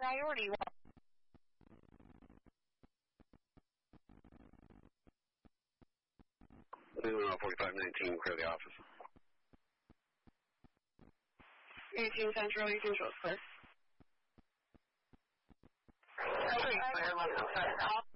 priority. 4519, clear the office. 18 Central, 18 Short, clear. Okay, clear,